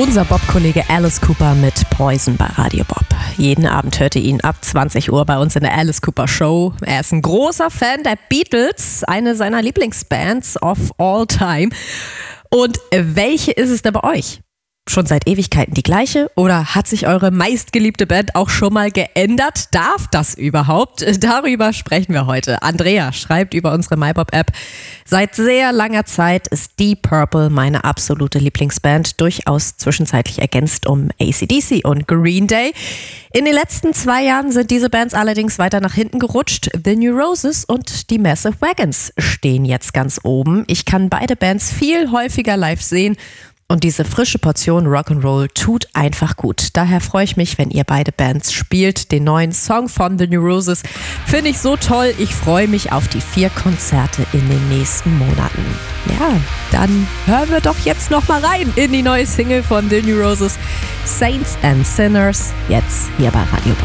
Unser Bob-Kollege Alice Cooper mit Poison bei Radio Bob. Jeden Abend hört ihr ihn ab 20 Uhr bei uns in der Alice Cooper Show. Er ist ein großer Fan der Beatles, eine seiner Lieblingsbands of all time. Und welche ist es denn bei euch? Schon seit Ewigkeiten die gleiche? Oder hat sich eure meistgeliebte Band auch schon mal geändert? Darf das überhaupt? Darüber sprechen wir heute. Andrea schreibt über unsere MyBob-App: Seit sehr langer Zeit ist Deep Purple meine absolute Lieblingsband, durchaus zwischenzeitlich ergänzt um AC/DC und Green Day. In den letzten 2 Jahren sind diese Bands allerdings weiter nach hinten gerutscht. The New Roses und die Massive Wagons stehen jetzt ganz oben. Ich kann beide Bands viel häufiger live sehen. Und diese frische Portion Rock'n'Roll tut einfach gut. Daher freue ich mich, wenn ihr beide Bands spielt. Den neuen Song von The New Roses finde ich so toll. Ich freue mich auf die 4 Konzerte in den nächsten Monaten. Ja, dann hören wir doch jetzt noch mal rein in die neue Single von The New Roses, Saints and Sinners, jetzt hier bei Radio Bob.